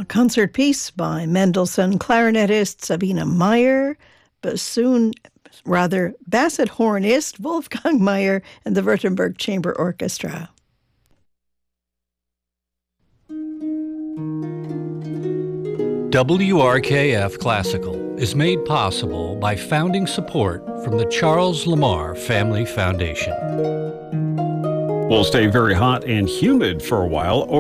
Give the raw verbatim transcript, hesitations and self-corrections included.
A concert piece by Mendelssohn clarinetist Sabine Meyer, bassoon, rather basset hornist Wolfgang Meyer, and the Württemberg Chamber Orchestra. W R K F Classical is made possible by founding support from the Charles Lamar Family Foundation. Will stay very hot and humid for a while.